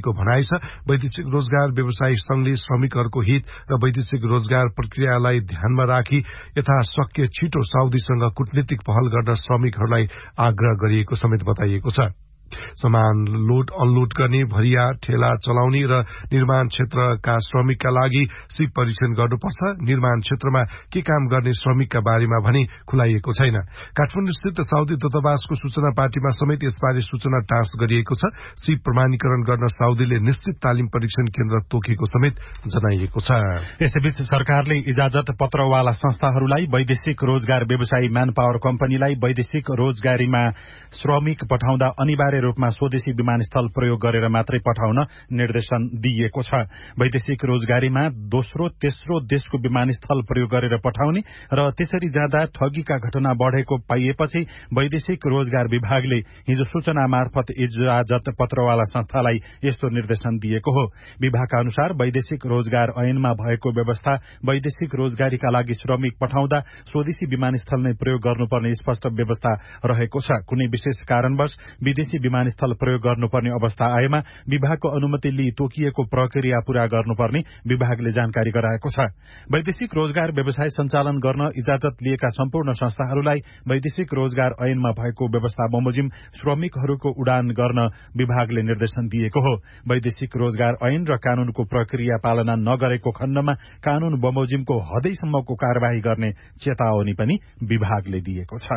समितिको भनाइ छ। वैदेशिक रोजगार व्यवसायी संघले श्रमिकहरूको हित र वैदेशिक रोजगार प्रक्रियालाई ध्यानमा राखी यथाशक्य छिटो साउदीसँग कूटनीतिक पहल गर्न श्रमिकहरूलाई आग्रह गरिएको समेत बताइएको छ। सामान लोड अनलोड गर्ने, भरिया ठेला चलाउने र निर्माण क्षेत्रका श्रमिकका लागि सिप परीक्षण गर्नुपर्छ। निर्माण क्षेत्रमा के काम गर्ने श्रमिकका बारेमा भने खुलाइएको छैन। काठमाडौँ स्थित साउदी दूतावासको सूचना पार्टीमा समेत यसबारे सूचना टाँस गरिएको छ। सिप प्रमाणीकरण गर्न साउदीले निश्चित तालिम परीक्षण केन्द्र तोकेको समेत जनाइएको छ। यसैबीच सरकारले इजाजत पत्रवाला संस्थाहरूलाई वैदेशिक रोजगार व्यवसायी म्यान पावर कम्पनीलाई वैदेशिक रोजगारीमा श्रमिक पठाउँदा अनिवार्य रूपमा स्वदेशी विमानस्थल प्रयोग गरेर मात्रै पठाउन निर्देशन दिइएको छ। वैदेशिक रोजगारीमा दोस्रो तेस्रो देशको विमानस्थल प्रयोग गरेर पठाउने र त्यसरी जाँदा ठगीका घटना बढ़ेको पाइएपछि वैदेशिक रोजगार विभागले हिजो सूचना मार्फत इजाजत पत्रवाला संस्थालाई यस्तो निर्देशन दिएको हो। विभागका अनुसार वैदेशिक रोजगार ऐनमा भएको व्यवस्था वैदेशिक रोजगारीका लागि श्रमिक पठाउँदा स्वदेशी विमानस्थल नै प्रयोग गर्नुपर्ने स्पष्ट व्यवस्था रहेको छ। कुनै विशेष कारणवश विदेशी विमानस्थल प्रयोग गर्नुपर्ने अवस्था आएमा विभागको अनुमति लिई तोकिएको प्रक्रिया पूरा गर्नुपर्ने विभागले जानकारी गराएको छ। वैदेशिक रोजगार व्यवसाय सञ्चालन गर्न इजाजत लिएका सम्पूर्ण संस्थाहरूलाई वैदेशिक रोजगार ऐनमा भएको व्यवस्था बमोजिम श्रमिकहरूको उडान गर्न विभागले निर्देशन दिएको हो। वैदेशिक रोजगार ऐन र कानूनको प्रक्रिया पालना नगरेको खण्डमा कानून बमोजिमको हदैसम्मको कार्यवाही गर्ने चेतावनी पनि विभागले दिएको छ।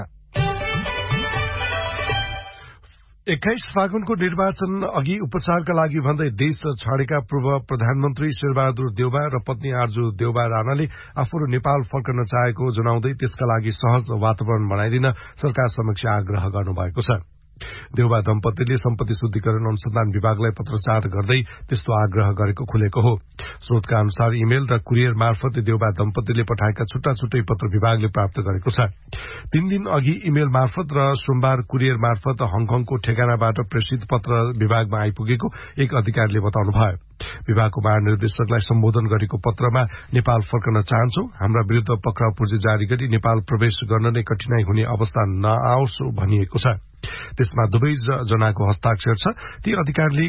21 फागुनको निर्वाचन अघि उपचारका लागि भन्दै देश छाडेका पूर्व प्रधानमन्त्री शेरबहादुर देउबा र पत्नी आर्जु देउबा राणाले आफूहरू नेपाल फर्कन चाहेको जनाउँदै त्यसका लागि सहज वातावरण बनाइदिन सरकार समक्ष आग्रह गर्नुभएको छ। देउबा दम्पतिले सम्पत्ति शुद्धिकरण अनुसन्धान विभागलाई पत्रचार गर्दै त्यस्तो आग्रह गरेको खुलेको हो। स्रोतका अनुसार इमेल र कुरियर मार्फत देउबा दम्पतिले पठाएका छुट्टा छुट्टै पत्र विभागले प्राप्त गरेको छ। 3 दिन अघि इमेल मार्फत र सोमबार कुरियर मार्फत हङकङको ठेगानाबाट प्रेषित पत्र विभागमा आइपुगेको एक अधिकारीले बताउनुभयो। विभागको महानिर्देशकलाई सम्बोधन गरेको पत्रमा नेपाल फर्कन चाहन्छौं, हाम्रा विरूद्ध पक्राउ पूर्जी जारी गरी नेपाल प्रवेश गर्न नै कठिनाई हुने अवस्था नआओस् भनिएको छ। त्यसमा दुवै जनाको हस्ताक्षर छ। ती अधिकारीले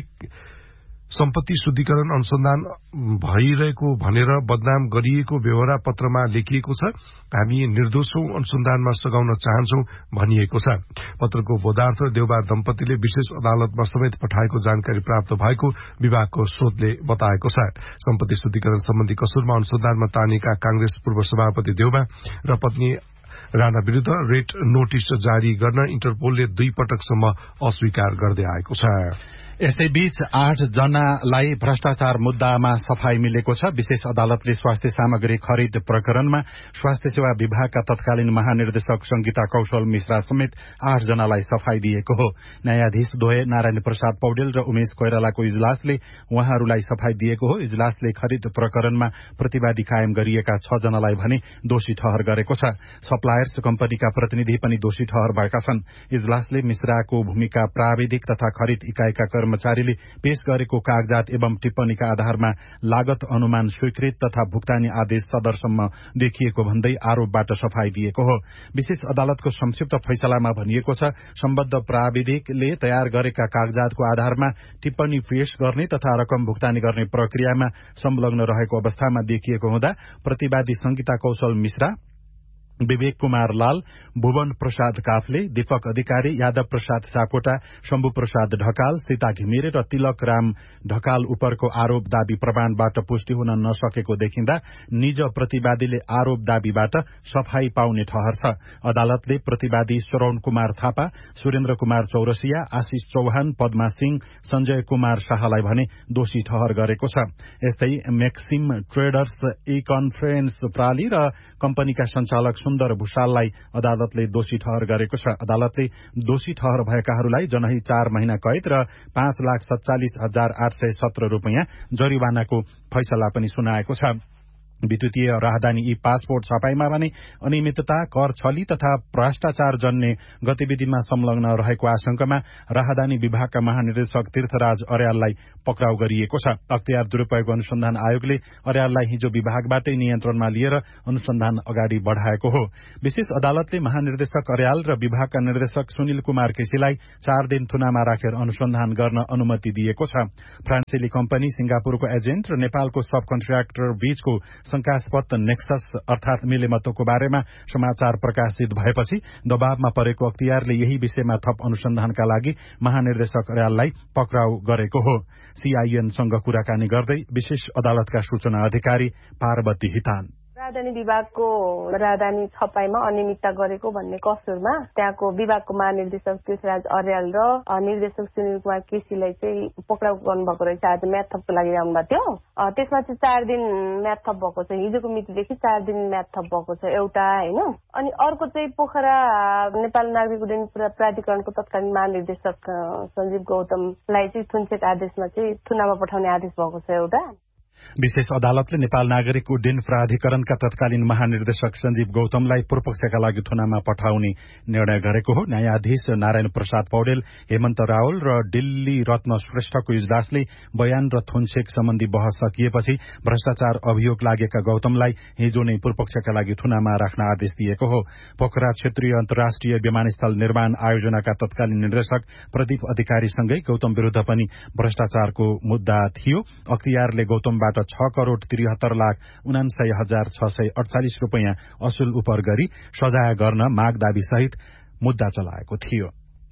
सम्पत्ति शुद्धिकरण अनुसन्धान भइरहेको भनेर बदनाम गरिएको व्यवहार पत्रमा लेखिएको छ। हामी निर्दोष छौं, अनुसन्धानमा सघाउन चाहन्छौं भनिएको छ। पत्रको बोधार्थ देउबा दम्पतिले विशेष अदालतमा समेत पठाएको जानकारी प्राप्त भएको विभागको स्रोतले बताएको छ। सम्पत्ति शुद्धिकरण सम्बन्धी कसुरमा अनुसन्धानमा तानिएका कांग्रेस पूर्व सभापति देउबा र पत्नी राणा विरूद्ध रेड नोटिस जारी गर्न इन्टरपोलले 2 पटकसम्म अस्वीकार गर्दै आएको छ। यसैबीच 8 जनालाई भ्रष्टाचार मुद्दामा सफाई मिलेको छ। विशेष अदालतले स्वास्थ्य सामग्री खरिद प्रकरणमा स्वास्थ्य सेवा विभागका तत्कालीन महानिर्देशक संगीता कौशल मिश्रा समेत 8 जनालाई सफाई दिएको हो। न्यायाधीश द्वय नारायण प्रसाद पौडेल र उमेश कोइरालाको इजलासले उहाँहरूलाई सफाई दिएको हो। इजलासले खरिद प्रकरणमा प्रतिवादी कायम गरिएका 6 जनालाई भने दोषी ठहर गरेको छ। सप्लायर्स कम्पनीका प्रतिनिधि पनि दोषी ठहर भएका छन्। इजलासले मिश्राको भूमिका प्राविधिक तथा खरिद इकाइका कर्मचारीले पेश गरेको कागजात एवं टिप्पणीका आधारमा लागत अनुमान स्वीकृत तथा भुक्तानी आदेश सदरसम्म देखिएको भन्दै आरोपबाट सफाई दिएको हो। विशेष अदालतको संक्षिप्त फैसलामा भनिएको छ, सम्बद्ध प्राविधिकले तयार गरेका कागजातको आधारमा टिप्पणी पेश गर्ने तथा रकम भुक्तानी गर्ने प्रक्रियामा संलग्न रहेको अवस्थामा देखिएको हुँदा प्रतिवादी संगीता कौशल मिश्रा, विवेक कुमार लाल, भुवन प्रसाद काफले, दीपक अधिकारी, यादव प्रसाद सापकोटा, शम्भु प्रसाद ढकाल, सीता घिमिरे र तिलक राम ढकाल उपरको आरोप दावी प्रमाणबाट पुष्टि हुन नसकेको देखिँदा निज प्रतिवादीले आरोप दावीबाट सफाई पाउने ठहर छ। अदालतले प्रतिवादी श्रवण कुमार थापा, सुरेन्द्र कुमार चौरसिया, आशिष चौहान, पद्मा सिंह, संजय कुमार शाहलाई भने दोषी ठहर गरेको छ। यस्तै मैक्सिम ट्रेडर्स ई कन्फरेन्स प्राली र कम्पनीका सञ्चालक सुन्दर भूषाललाई अदालतले दोषी ठहर गरेको छ। अदालतले दोषी ठहर भएकाहरूलाई जनही 4 महिना कैद र 5,47,817 रूपियाँ जरिवानाको फैसला पनि सुनाएको छ। विद्युतीय राहदानी ई पासपोर्ट छपाईमा भने अनियमितता, कर छली तथा भ्रष्टाचार जन्य गतिविधिमा संलग्न रहेको आशंकामा राहदानी विभागका महानिर्देशक तीर्थराज अर्याललाई पक्राउ गरिएको छ। अख्तियार दुरूपयोग अनुसन्धान आयोगले अर्याललाई हिजो विभागबाटै नियन्त्रणमा लिएर अनुसन्धान अगाडि बढ़ाएको हो। विशेष अदालतले महानिर्देशक अर्याल र विभागका निर्देशक सुनिल कुमार केसीलाई 4 दिन थुनामा राखेर अनुसन्धान गर्न अनुमति दिएको छ। फ्रान्सेली कम्पनी, सिंगापुरको एजेन्ट र नेपालको सब कन्ट्र्याक्टर बीचको शंकास्पद नेक्सस अर्थात मिलेमतोको बारेमा समाचार प्रकाशित भएपछि दबावमा परेको अख्तियारले यही विषयमा थप अनुसन्धानका लागि महानिर्देशक अर्याललाई पक्राउ गरेको हो। सीआईएनसँग कुराकानी गर्दै विशेष अदालतका सूचना अधिकारी पार्वती हितान राजधानी विभागको राजधानी छपाईमा अनियमितता गरेको भन्ने कसुरमा त्यहाँको विभागको महानिर्देशक तीर्थराज अर्याल र निर्देशक सुनिल कुमार केसीलाई चाहिँ पक्राउ गर्नुभएको रहेछ। आज म्याद थपको लागि आउनु भएको थियो। त्यसमा चाहिँ 4 दिन म्याद थप भएको छ। हिजोको मितिदेखि 4 दिन म्याद थप भएको छ एउटा, हैन। अनि अर्को चाहिँ पोखरा नेपाल नागरिक उड्डयन प्राधिकरणको तत्कालीन महानिर्देशक सञ्जीव गौतमलाई चाहिँ थुनचेक आदेशमा चाहिँ थुनामा पठाउने आदेश भएको छ एउटा। विशेष अदालतले नेपाल नागरिक उड्डयन प्राधिकरणका तत्कालीन महानिर्देशक सञ्जीव गौतमलाई पूर्वपक्षका लागि थुनामा पठाउने निर्णय गरेको हो। न्यायाधीश नारायण प्रसाद पौडेल, हेमन्त रावल र दिल्ली रत्न श्रेष्ठको इजलासले बयान र थुनचेक सम्बन्धी बहस सकिएपछि भ्रष्टाचार अभियोग लागेका गौतमलाई हिजो नै पूर्वपक्षका लागि थुनामा राख्न आदेश दिएको हो। पोखरा क्षेत्रीय अन्तर्राष्ट्रिय विमानस्थल निर्माण आयोजनाका तत्कालीन निर्देशक प्रदीप अधिकारीसँगै गौतम विरूद्ध पनि भ्रष्टाचारको मुद्दा थियो। अख्तियारले गौतमबाट 6,73,49,648 रूपियाँ असुल उपर गरी सजाय गर्न माग दाबी सहित मुद्दा चलाएको थियो।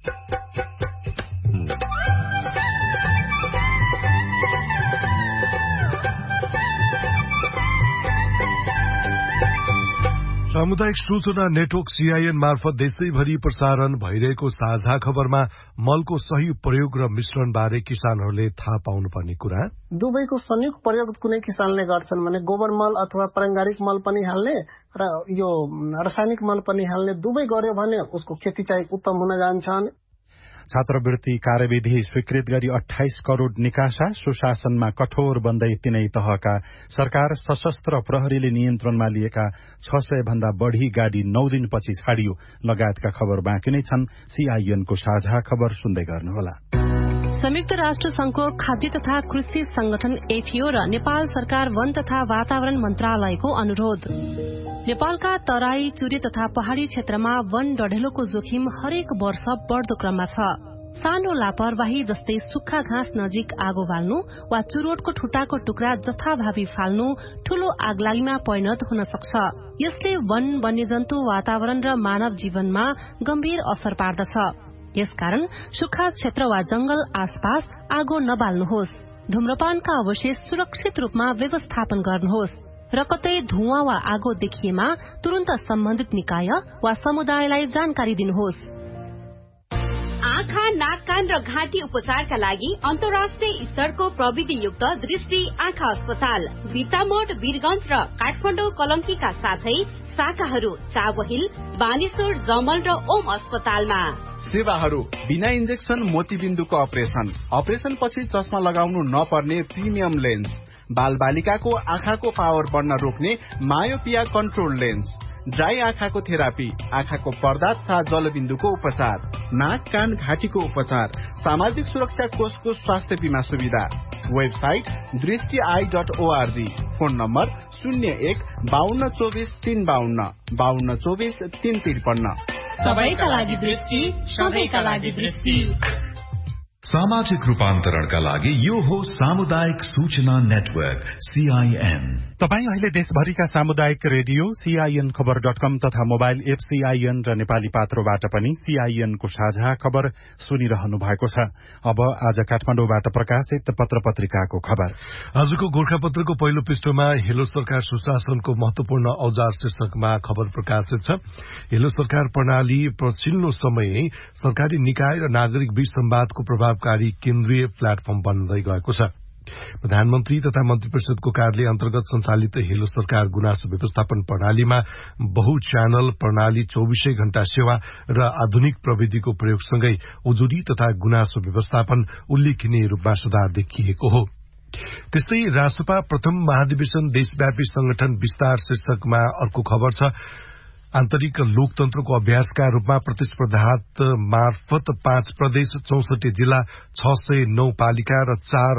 सामुदायिक सूचना नेटवर्क सीआईएन मार्फत देशैभरि प्रसारण भइरहेको साझा खबरमा मलको सही प्रयोग र मिश्रण बारे किसानहरूले थाहा पाउनुपर्ने कुरा। दुवैको संयुक्त प्रयोग कुनै किसानले गर्छन् भने गोबर मल अथवा पारम्परिक मल पनि हाल्ने र यो रासायनिक मल पनि हाल्ने, दुवै गर्यो भने उसको खेती चाहिँ उत्तम हुन जान्छ। छात्रवृत्ति कार्यविधि स्वीकृत गरी 28 करोड़ निकासा, सुशासनमा कठोर बन्दै तीनै तहका सरकार, सशस्त्र प्रहरीले नियन्त्रणमा लिएका 600 भन्दा बढ़ी गाड़ी 9 दिनपछि छाडियो लगायतका खबर बाँकी नै छन्। सीआईएनको साझा खबर सुन्दै गर्नुहोला। संयुक्त राष्ट्र संघको खाद्य तथा कृषि संगठन एफएओ र नेपाल सरकार वन तथा वातावरण मन्त्रालयको अनुरोध। नेपालका तराई, चुरे तथा पहाड़ी क्षेत्रमा वन डढेलोको जोखिम हरेक वर्ष बढ़दो क्रममा छ। सानो लापरवाही जस्तै सुक्खा घाँस नजिक आगो बाल्नु वा चुरोटको ठुटाको टुक्रा जथाभावी फाल्नु ठूलो आगलागीमा परिणत हुन सक्छ। यसले वन, वन्यजन्तु, वातावरण र मानव जीवनमा गम्भीर असर पार्दछ। यसकारण सुक्खा क्षेत्र वा जंगल आसपास आगो नबाल्नुहोस्। धूम्रपानका अवशेष सुरक्षित रूपमा व्यवस्थापन गर्नुहोस् र कतै धुवाँ वा आगो देखिएमा तुरन्त सम्बन्धित निकाय वा समुदायलाई जानकारी दिनुहोस्। आँखा, नाक, कान र घाँटी उपचारका लागि अन्तर्राष्ट्रिय स्तरको प्रविधियुक्त दृष्टि आँखा अस्पताल बिर्तामोड, वीरगंज र काठमाडौँ कलंकीका साथै शाखाहरू चावहिल, बानेश्वर, जमल र ओम अस्पतालमा। सेवाहरू बिना इन्जेक्सन मोतीबिन्दुको अपरेशन पछि चस्मा लगाउनु नपर्ने प्रिमियम लेन्स, बाल बालिकाको आँखाको पावर बढ्न रोक्ने मायोपिया कन्ट्रोल लेन्स, ड्राई आँखाको थेरापी, आँखाको पर्दा तथा जलबिन्दुको उपचार, नाक, कान, घाँटीको उपचार, सामाजिक सुरक्षा कोषको स्वास्थ्य बीमा सुविधा। Website दृष्टि.org, phone number 01-5224-352, 5224-353। सबैका लागि दृष्टि, सबैका लागि दृष्टि। सामाजिक रूपान्तरणका लागि यो हो सामुदायिक सूचना नेटवर्क सीआईएन। तपाईँ अहिले देशभरिका सामुदायिक रेडियो सीआईएन खबर.com तथा मोबाइल एप सीआईएन र नेपाली पात्रोबाट पनि सीआईएनको साझा खबर सुनिरहनु भएको छ। अब आज काठमाडौँबाट प्रकाशित पत्र पत्रिकाको खबर। आजको गोर्खापत्रको पहिलो पृष्ठमा हेलो सरकार सुशासनको महत्वपूर्ण औजार शीर्षकमा खबर प्रकाशित छ। हेलो सरकार प्रणाली पछिल्लो समय सरकारी निकाय र नागरिक बीच संवादको प्रभावकारी केन्द्रीय प्लेटफर्म बन्दै गएको छ। प्रधानमन्त्री तथा मन्त्री परिषदको कार्यालय अन्तर्गत सञ्चालित हेलो सरकार गुनासो व्यवस्थापन प्रणालीमा बहु-च्यानल प्रणाली, 24 घण्टा सेवा र आधुनिक प्रविधिको प्रयोगसँगै उजुरी तथा गुनासो व्यवस्थापन उल्लेखनीय रूपमा सुधार देखिएको हो। त्यस्तै राष्ट्रपा प्रथम महाधिवेशन देशव्यापी संगठन विस्तार शीर्षकमा अर्को खबर छ। आन्तरिक लोकतन्त्रको अभ्यासका रूपमा प्रतिस्पर्धात्मक मार्फत 5 प्रदेश 64 जिल्ला 609 पालिका र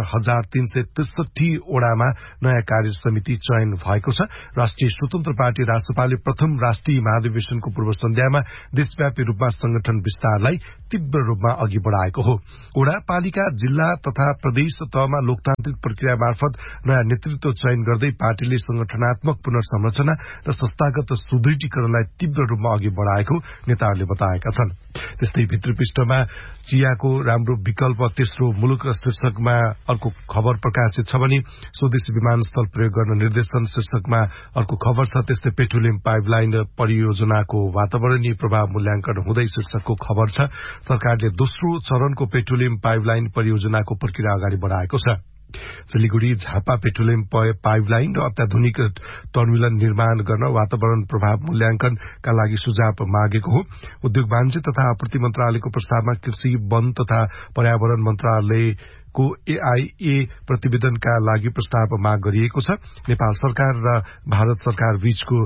4363 ओडामा नयाँ कार्य समिति चयन भएको छ। राष्ट्रिय स्वतन्त्र पार्टी राष्ट्रपाले प्रथम राष्ट्रिय महाधिवेशनको पूर्व सन्ध्यामा देशव्यापी रूपमा संगठन विस्तारलाई तीव्र रूपमा अघि बढ़ाएको हो। ओडा पालिका जिल्ला तथा प्रदेश तहमा लोकतान्त्रिक प्रक्रिया मार्फत नयाँ नेतृत्व चयन गर्दै पार्टीले संगठनात्मक पुनर्संरचना र संस्थागत सुदृढीकरणलाई तीव्र रूपमा अघि बढ़ाएको नेताहरूले बताएका छन्। त्यस्तै भित्री पृष्ठमा चियाको राम्रो विकल्प तेस्रो मुलुक शीर्षकमा अर्को खबर प्रकाशित छ भने स्वदेशी विमानस्थल प्रयोग गर्न निर्देशन शीर्षकमा अर्को खबर छ। त्यस्तै पेट्रोलियम पाइपलाइन परियोजनाको वातावरणीय प्रभाव मूल्याङ्कन हुँदै शीर्षकको खबर छ। सरकारले दोस्रो चरणको पेट्रोलियम पाइपलाइन परियोजनाको प्रक्रिया अगाडि बढ़ाएको छ। सिलिगुडी झापा पेट्रोलियम पाइपलाइन र अत्याधुनिक टर्मिनल निर्माण गर्न वातावरण प्रभाव मूल्याङ्कनका लागि सुझाव मागेको हो। उद्योग वाणिज्य तथा आपूर्ति मन्त्रालयको प्रस्तावमा कृषि वन तथा पर्यावरण मन्त्रालयको AIA प्रतिवेदनका लागि प्रस्ताव माग गरिएको छ। नेपाल सरकार र भारत सरकार बीचको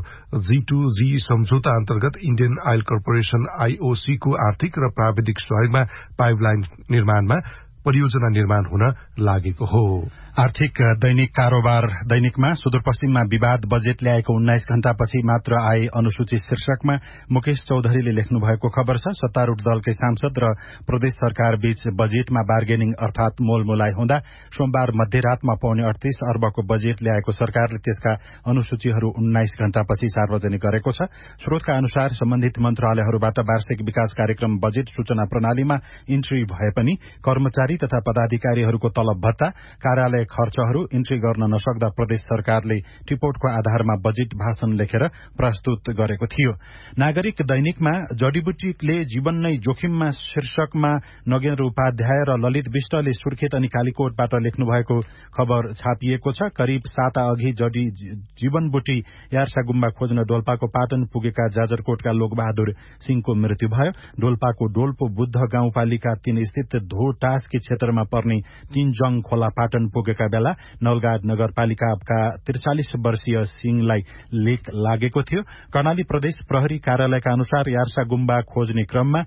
G2G सम्झौता अन्तर्गत इण्डियन आयल कर्पोरेशन IOC को आर्थिक र प्राविधिक सहयोगमा पाइपलाइन निर्माणमा परियोजना निर्माण हुन लागेको हो। आर्थिक दैनिक कारोबार दैनिकमा सुदूरपश्चिममा विवाद बजेट ल्याएको 19 घण्टापछि मात्र आए अनुसूची शीर्षकमा मुकेश चौधरीले लेख्नु भएको खबर छ। सत्तारूढ़ दलकै सांसद र प्रदेश सरकार बीच बजेटमा बार्गेनिङ अर्थात मोलमोलाई हुँदा सोमबार मध्यरातमा 38 अर्बको बजेट ल्याएको सरकारले त्यसका अनुसूचीहरू 19 घण्टापछि सार्वजनिक गरेको छ। स्रोतका अनुसार सम्बन्धित मन्त्रालयहरूबाट वार्षिक विकास कार्यक्रम बजेट सूचना प्रणालीमा इन्ट्री भए पनि कर्मचारी तथा पदाधिकारीहरूको तलब भत्ता कार्यालय खर्चहरू इन्ट्री गर्न नसक्दा प्रदेश सरकारले टिपोटको आधारमा बजेट भाषण लेखेर प्रस्तुत गरेको थियो। नागरिक दैनिकमा जडीबुटीले जीवन नै जोखिममा शीर्षकमा नगेन्द्र उपाध्याय र ललित विष्टले सुर्खेत अनि कालीकोटबाट लेख्नु भएको खबर छापिएको छ। करिब 7 अघि जीवनबुटी यार्सा गुम्बा खोज्न डोल्पाको पाटन पुगेका जाजरकोटका लोकबहादुर सिंहको मृत्यु भयो। डोल्पाको डोल्पो बुद्ध गाउँपालिका 3 स्थित धोटासकी क्षेत्रमा पर्ने तीनजङ खोला पाटन पुगेका बेला नौलगाड नगरपालिकाका 43 वर्षीय सिंहलाई लेक लागेको थियो। कर्णाली प्रदेश प्रहरी कार्यालयका अनुसार यार्सा गुम्बा खोज्ने क्रममा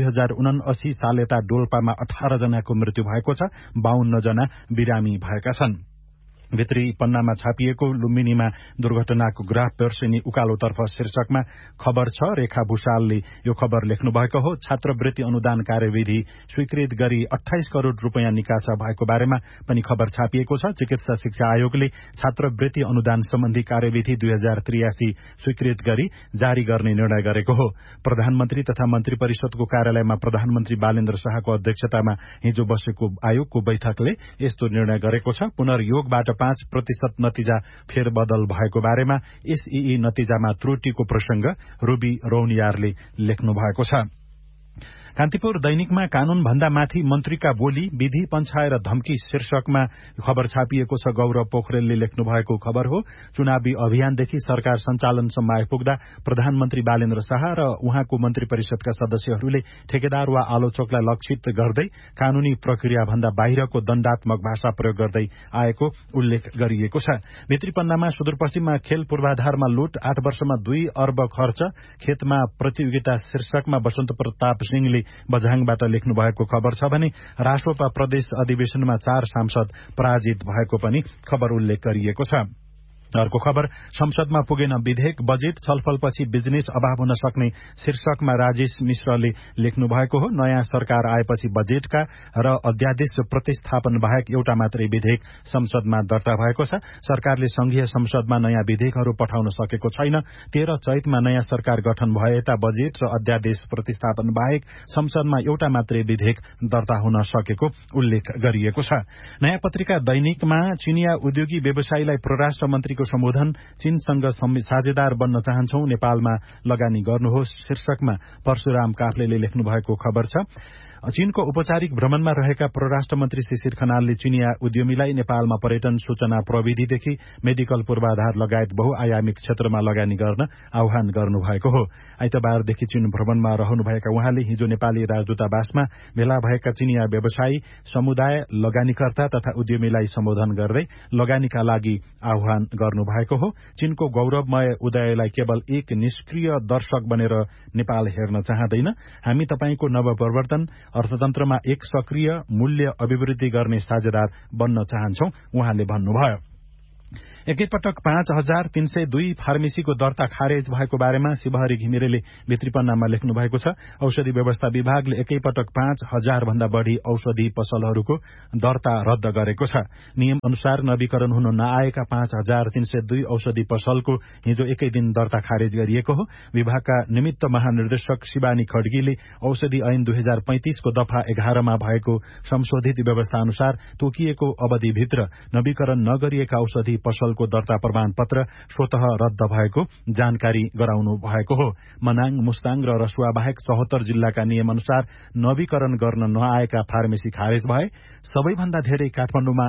2079 सालेता डोल्पामा 18 जनाको मृत्यु भएको छ। 52 जना बिरामी भएका छन्। भित्री पन्नामा छापिएको लुम्बिनीमा दुर्घटनाको ग्राफ वर्षेनी उकालोतर्फ शीर्षकमा खबर छ। रेखा भूषालले यो खबर लेख्नु भएको हो। छात्रवृत्ति अनुदान कार्यविधि स्वीकृत गरी 28 करोड़ रूपियाँ निकासा भएको बारेमा पनि खबर छापिएको छ। चिकित्सा शिक्षा आयोगले छात्रवृत्ति अनुदान सम्बन्धी कार्यविधि 2083 स्वीकृत गरी जारी गर्ने निर्णय गरेको हो। प्रधानमन्त्री तथा मन्त्री परिषदको कार्यालयमा प्रधानमन्त्री बालेन्द्र शाहको अध्यक्षतामा हिजो बसेको आयोगको बैठकले यस्तो निर्णय गरेको छ। पुनर्योगबाट 5% नतिजा फेरबदल भएको बारेमा SEE नतिजामा त्रुटिको प्रसंग रुबी रौनियारले लेख्नु भएको छ। कान्तिपुर दैनिकमा कानून भन्दा माथि मन्त्रीका बोली विधि पन्छाए र धम्की शीर्षकमा खबर छापिएको छ। गौरव पोखरेलले लेख्नु भएको खबर हो। चुनावी अभियानदेखि सरकार सञ्चालनसम्म आइपुग्दा प्रधानमन्त्री बालेन्द्र शाह र उहाँको मन्त्री परिषदका सदस्यहरूले ठेकेदार वा आलोचकलाई लक्षित गर्दै कानूनी प्रक्रिया भन्दा बाहिरको दण्डात्मक भाषा प्रयोग गर्दै आएको उल्लेख गरिएको छ। भित्री पन्नामा सुदूरपश्चिममा खेल पूर्वाधारमा लुट 8 वर्षमा 2 अर्ब खर्च खेतमा प्रतियोगिता शीर्षकमा वसन्त प्रताप सिंहले बझाङबाट लेख्नु भएको खबर छ भने रासोपा प्रदेश अधिवेशनमा 4 सांसद पराजित भएको पनि खबर उल्लेख गरिएको छ। अर्को खबर संसदमा पुगेन विधेयक बजेट छलफलपछि बिजनेस अभाव हुन सक्ने शीर्षकमा राजेश मिश्रले लेख्नु भएको हो। नयाँ सरकार आएपछि बजेटका र अध्यादेश प्रतिस्थापन बाहेक एउटा मात्रै विधेयक संसदमा दर्ता भएको छ। सरकारले संघीय संसदमा नयाँ विधेयकहरू पठाउन सकेको छैन। 13 चैतमा नयाँ सरकार गठन भए यता बजेट र अध्यादेश प्रतिस्थापन बाहेक संसदमा एउटा मात्रै विधेयक दर्ता हुन सकेको उल्लेख गरिएको छ। नयाँ पत्रिका दैनिकमा चिनिया उद्योगी व्यवसायीलाई परराष्ट्र मन्त्री सम्बोधन चीनसँग साझेदार बन्न चाहन्छौं नेपालमा लगानी गर्नुहोस् शीर्षकमा परशुराम काफ्लेले लेख्नु भएको खबर छ। चीनको औपचारिक भ्रमणमा रहेका परराष्ट्र मन्त्री शिशिर खनालले चिनिया उद्यमीलाई नेपालमा पर्यटन, सूचना प्रविधिदेखि मेडिकल पूर्वाधार लगायत बहुआयामिक क्षेत्रमा लगानी गर्न आह्वान गर्नुभएको हो। आइतबारदेखि चीन भ्रमणमा रहनुभएका उहाँले हिजो नेपाली राजदूतावासमा भेला भएका चिनिया व्यवसायी, समुदाय, लगानीकर्ता तथा उद्यमीलाई सम्बोधन गर्दै लगानीका लागि आह्वान गर्नुभएको हो। चीनको गौरवमय उदयलाई केवल एक निष्क्रिय दर्शक बनेर नेपाल हेर्न चाहँदैन। हामी तपाईंको नवप्रवर्तन, अर्थतन्त्रमा एक सक्रिय मूल्य अभिवृद्धि गर्ने साझेदार बन्न चाहन्छौ, उहाँले भन्नुभयो। एकैपटक 5,302 फार्मेसीको दर्ता खारेज भएको बारेमा शिवहरी घिमिरेले भित्रीपन्नामा लेख्नु भएको छ। औषधि व्यवस्था विभागले एकैपटक 5,000 भन्दा बढ़ी औषधि पसलहरूको दर्ता रद्द गरेको छ। नियम अनुसार नवीकरण हुन नआएका 5,302 औषधि पसलको हिजो एकै दिन दर्ता खारेज गरिएको हो। विभागका निमित्त महानिर्देशक शिवानी खड्गीले औषधि ऐन 2035 को दफा 11 मा भएको संशोधित व्यवस्था अनुसार तोकिएको अवधिभित्र नवीकरण नगरिएका औषधि पसलको दर्ता प्रमाण पत्र स्वतः रद्द भएको जानकारी गराउनु भएको हो। मनाङ, मुस्ताङ र रसुवा बाहेक 74 जिल्लाका नियम अनुसार नवीकरण गर्न नआएका फार्मेसी खारेज भए। सबैभन्दा धेरै काठमाडौँमा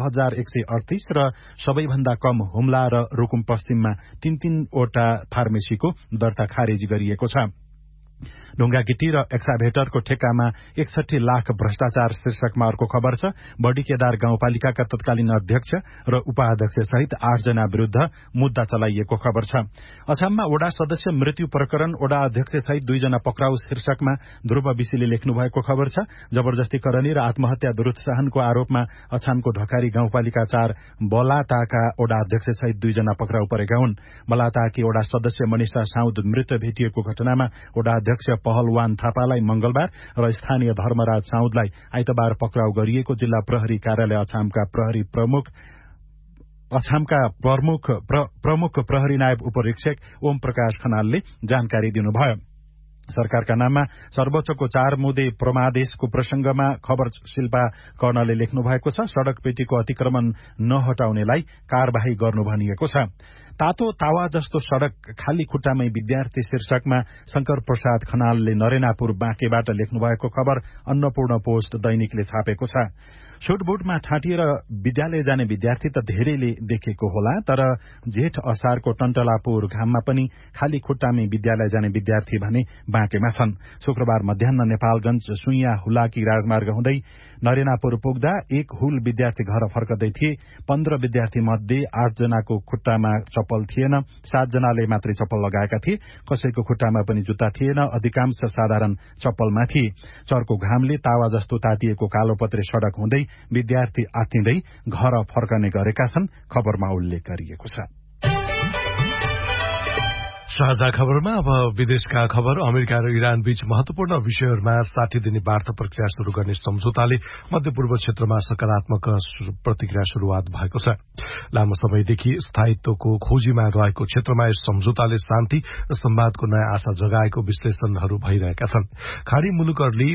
1,138 र सबैभन्दा कम हुम्ला र रुकुम पश्चिममा 3-3 वटा फार्मेसीको दर्ता खारेज गरिएको छ। ढुंगागिट्टी र एक्साभेटरको ठेक्कामा 61 लाख भ्रष्टाचार शीर्षकमा अर्को खबर छ। बडीकेदार गाउँपालिकाका तत्कालीन अध्यक्ष र उपाध्यक्ष सहित 8 जना विरूद्ध मुद्दा चलाइएको खबर छ। अछाममा वडा सदस्य मृत्यु प्रकरण, वडा अध्यक्ष सहित 2 जना पक्राउ शीर्षकमा ध्रुव विशीले लेख्नु भएको खबर छ। जबरजस्तीकरणी र आत्महत्या दुरुत्साहनको आरोपमा अछामको ढकारी गाउँपालिका 4 बलाताका वडा अध्यक्ष सहित 2 जना पक्राउ परेका हुन्। बलाताकी वडा सदस्य मनिषा साउद मृत भेटिएको घटनामा वडा अध्यक्ष पहलवान थापालाई मंगलबार र स्थानीय धर्मराज साउदलाई आइतबार पक्राउ गरिएको जिल्ला प्रहरी कार्यालय अछामका प्रमुख प्रहरी नायब उपरीक्षक ओम प्रकाश खनालले जानकारी दिनुभयो। सरकारका नाममा सर्वोच्चको 4 मुदे प्रमादेशको प्रसंगमा खबर शिल्पा कर्णले लेख्नु भएको छ। सड़क पेटीको अतिक्रमण नहटाउनेलाई कार्यवाही गर्नु भनिएको छ। तातो तावा जस्तो सड़क खाली खुट्टामै विद्यार्थी शीर्षकमा शंकर प्रसाद खनालले नरेनापुर बाँकेबाट लेख्नु भएको खबर अन्नपूर्ण पोस्ट दैनिकले छापेको छ। छुटबुटमा ठाँटिएर विद्यालय जाने विद्यार्थी त धेरैले देखेको होला, तर जेठ असारको टन्टलापुर घाममा पनि खाली खुट्टामै विद्यालय जाने विद्यार्थी भने बाँकेमा छन्। शुक्रबार मध्याह्न नेपालगंज सुइया हुलाकी राजमार्ग हुँदै नरेनापुर पुग्दा एक हुल विद्यार्थी घर फर्कदै थिए। 15 विद्यार्थी मध्ये 8 जनाको खुट्टामा चप्पल थिएन, 7 जनाले मात्रै चप्पल लगाएका थिए। कसैको खुट्टामा पनि जुत्ता थिएन, अधिकांश साधारण चप्पलमा थिए। चर्को घामले तावा जस्तो तातिएको कालोपत्रे सड़क हुँदै विद्यार्थी आत्तिँदै घर फर्कने गरेका छन्, खबरमा उल्लेख गरिएको छ। साझा खबरमा अब विदेशका खबर। अमेरिका र इरान बीच महत्वपूर्ण विषयहरूमा 60 दिने वार्ता प्रक्रिया शुरू गर्ने सम्झौताले मध्यपूर्व क्षेत्रमा सकारात्मक प्रतिक्रिया शुरूआत भएको छ। लामो समयदेखि स्थायित्वको खोजीमा रहेको क्षेत्रमा यस सम्झौताले शान्ति र संवादको नयाँ आशा जगाएको विश्लेषणहरू भइरहेका छन्। खाड़ी मुलुकहरूले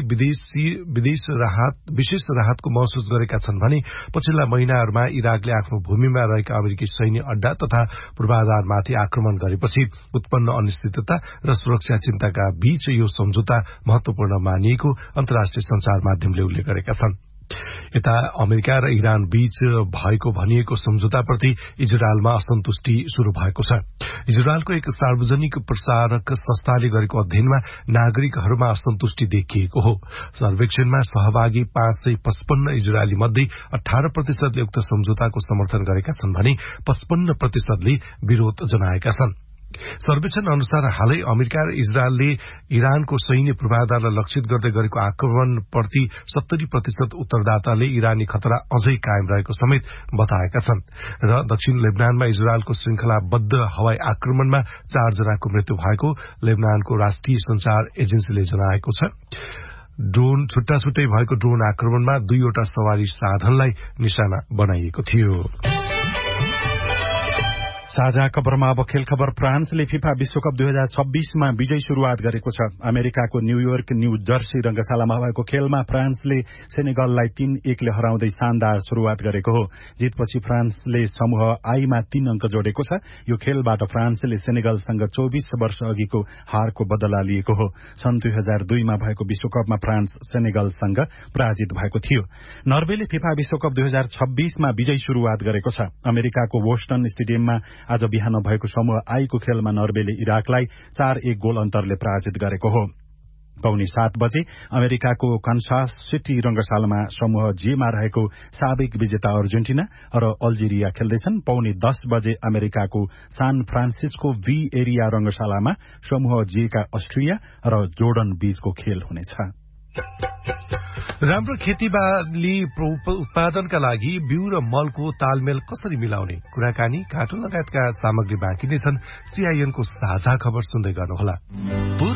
विशेष राहतको महसुस गरेका छन् भने पछिल्ला महिनाहरूमा इराकले आफ्नो भूमिमा रहेका अमेरिकी सैन्य अड्डा तथा पूर्वाधारमाथि आक्रमण गरेपछि उत्पन्न अनिश्चितता र सुरक्षा चिन्ताका बीच यो सम्झौता महत्वपूर्ण मानिएको अन्तर्राष्ट्रिय संचार माध्यमले उल्लेख गरेका छन्। यता अमेरिका र इरान बीच भएको भनिएको सम्झौताप्रति इजरायलमा असन्तुष्टि शुरू भएको छ। इजरायलको एक सार्वजनिक प्रसारक संस्थाले गरेको अध्ययनमा नागरिकहरूमा असन्तुष्टि देखिएको हो। सर्वेक्षणमा सहभागी 555 इजरायली मध्ये 18% उक्त सम्झौताको समर्थन गरेका छन् भने 55% विरोध जनाएका छन्। सर्वेक्षण अनुसार हालै अमेरिका र इजरायलले इरानको सैन्य पूर्वाधारलाई लक्षित गर्दै गरेको आक्रमणप्रति 70% उत्तरदाताले इरानी खतरा अझै कायम रहेको समेत बताएका छन्। र दक्षिण लेबनानमा इजरायलको श्रृंखलाबद्ध हवाई आक्रमणमा 4 जनाको मृत्यु भएको लेबनानको राष्ट्रिय संचार एजेन्सीले जनाएको छ। छुट्टा छुट्टै भएको ड्रोन आक्रमणमा 2 वटा सवारी साधनलाई निशाना बनाइएको थियो। साझा खबरमा अब खेल खबर। फ्रान्सले फिफा विश्वकप 2026मा विजयी शुरूआत गरेको छ। अमेरिकाको न्यूयोर्क न्यू जर्सी रंगशालामा भएको खेलमा फ्रान्सले सेनेगललाई 3-1 ले हराउँदै शानदार शुरूआत गरेको हो। जितपछि फ्रान्सले समूह आईमा 3 अंक जोडेको छ। यो खेलबाट फ्रान्सले सेनेगलसँग 24 वर्ष अघिको हारको बदला लिएको हो। सन् 2002मा भएको विश्वकपमा फ्रान्स सेनेगलसँग पराजित भएको थियो। नर्वेले फिफा विश्वकप 2026मा विजयी शुरूआत गरेको छ। अमेरिकाको बोस्टन स्टेडियममा आज बिहान भएको समूह आईको खेलमा नर्वेले इराकलाई 4-1 गोल अन्तरले पराजित गरेको हो। 7:15 बजे अमेरिकाको कन्सास सिटी रंगशालामा समूह जेमा रहेको साबिक विजेता अर्जेन्टिना र अल्जेरिया खेल्दैछन्। 9:10 बजे अमेरिकाको सान फ्रान्सिस्को भी एरिया रंगशालामा समूह जेका अस्ट्रिया र जोर्डन बीचको खेल हुनेछ। राम्रो खेतीबाली उत्पादनका लागि बिउ र मलको तालमेल कसरी मिलाउने कुराकानी, कार्टुन लगायतका सामग्री बाँकी नै छन्। सीआईएनको साझा खबर सुन्दै गर्नुहोला।